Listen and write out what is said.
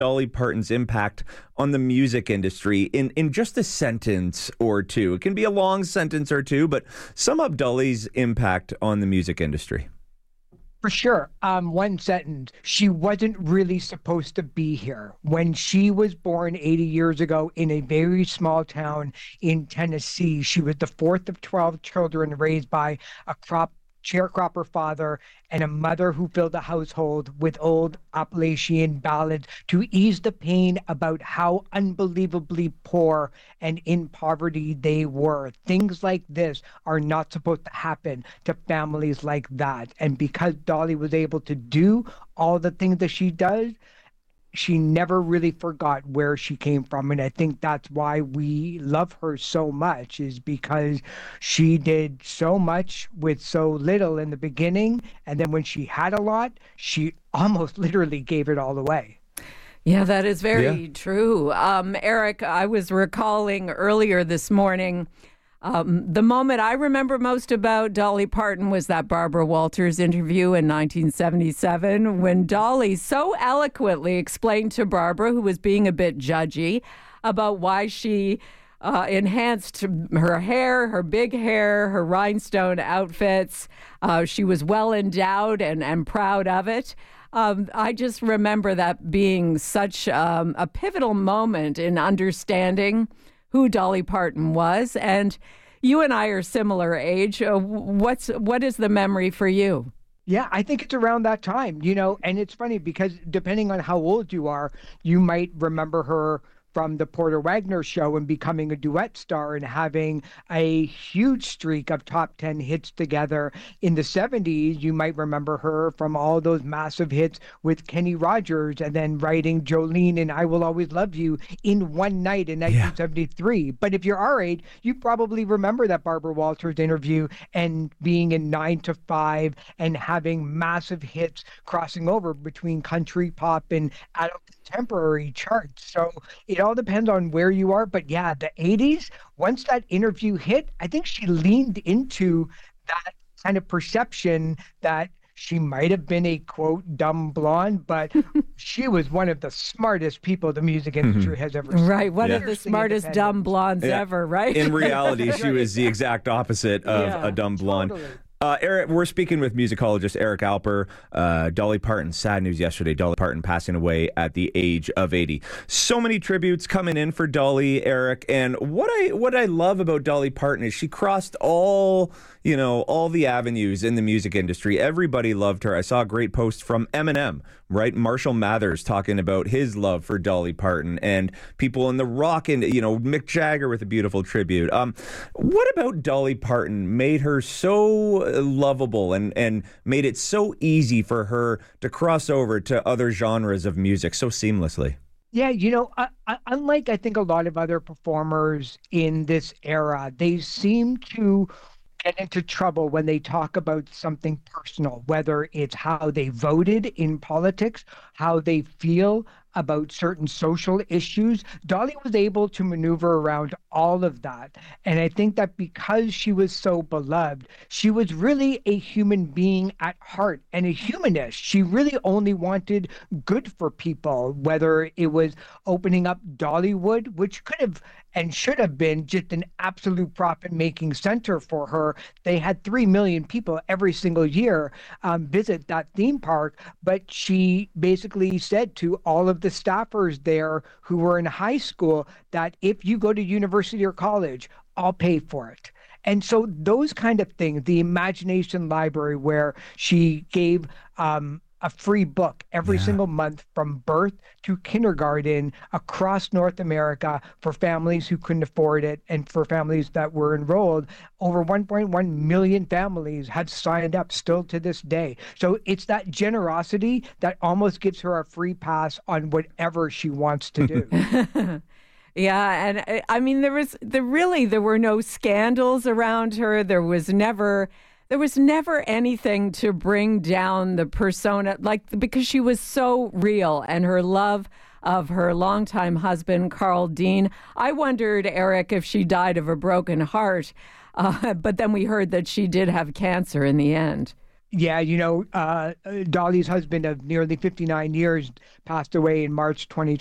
Dolly Parton's impact on the music industry in just a sentence or two. It can be a long sentence or two, but sum up Dolly's impact on the music industry. For sure. One sentence. She wasn't really supposed to be here. When she was born 80 years ago in a very small town in Tennessee, she was the fourth of 12 children raised by a sharecropper father and a mother who filled the household with old Appalachian ballads to ease the pain about how unbelievably poor and in poverty they were. Things like this are not supposed to happen to families like that. And because Dolly was able to do all the things that she does, she never really forgot where she came from. And I think that's why we love her so much, is because she did so much with so little in the beginning. And then when she had a lot, she almost literally gave it all away. Yeah, that is very true. Eric, I was recalling earlier this morning, the moment I remember most about Dolly Parton was that Barbara Walters interview in 1977 when Dolly so eloquently explained to Barbara, who was being a bit judgy, about why she enhanced her hair, her big hair, her rhinestone outfits. She was well endowed and proud of it. I just remember that being such a pivotal moment in understanding who Dolly Parton was. And you and I are similar age. What is the memory for you? Yeah, I think it's around that time, and it's funny because depending on how old you are, you might remember her from the Porter Wagner show and becoming a duet star and having a huge streak of top 10 hits together. In the 70s, you might remember her from all those massive hits with Kenny Rogers and then writing Jolene and I Will Always Love You in one night in 1973. Yeah. But if you're our age, you probably remember that Barbara Walters interview and being in 9 to 5 and having massive hits crossing over between country, pop, and adult contemporary charts. So it all depends on where you are. But yeah, the 80s, once that interview hit, I think she leaned into that kind of perception that she might have been a, quote, dumb blonde, but she was one of the smartest people the music industry has ever seen. Right, one of the smartest dumb blondes ever, right? In reality, she was the exact opposite of a dumb blonde. Totally. Eric, we're speaking with musicologist Eric Alper. Dolly Parton, sad news yesterday. Dolly Parton passing away at the age of 80. So many tributes coming in for Dolly, Eric. And what I love about Dolly Parton is she crossed all the avenues in the music industry. Everybody loved her. I saw a great post from Eminem, right? Marshall Mathers talking about his love for Dolly Parton, and people in the rock and Mick Jagger with a beautiful tribute. What about Dolly Parton made her so lovable and made it so easy for her to cross over to other genres of music so seamlessly? Yeah, unlike I think a lot of other performers in this era, they seem to get into trouble when they talk about something personal, whether it's how they voted in politics, how they feel about certain social issues. Dolly was able to maneuver around all of that. And I think that because she was so beloved, she was really a human being at heart and a humanist. She really only wanted good for people, whether it was opening up Dollywood, which could have and should have been just an absolute profit-making center for her. They had 3 million people every single year visit that theme park, but she basically said to all of the staffers there who were in high school that if you go to university or college, I'll pay for it. And so those kind of things, the Imagination Library, where she gave a free book every single month from birth to kindergarten across North America for families who couldn't afford it and for families that were enrolled. Over 1.1 million families have signed up still to this day. So it's that generosity that almost gives her a free pass on whatever she wants to do. Yeah, and I mean, there were no scandals around her. There was never anything to bring down the persona, because she was so real, and her love of her longtime husband, Carl Dean. I wondered, Eric, if she died of a broken heart, but then we heard that she did have cancer in the end. Yeah, Dolly's husband of nearly 59 years passed away in March 2020.